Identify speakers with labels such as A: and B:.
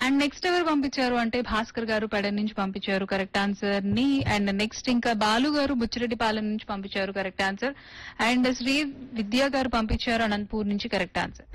A: And next ఎవరు పంపించారు అంటే భాస్కర్ గారు పెడ నుంచి పంపించారు కరెక్ట్ ఆన్సర్ ని. అండ్ నెక్స్ట్ ఇంకా బాలు గారు బుచ్చిరెడ్డిపాలెం నుంచి పంపించారు కరెక్ట్ ఆన్సర్. అండ్ శ్రీ విద్యా గారు పంపించారు అనంతపూర్ నుంచి కరెక్ట్ ఆన్సర్.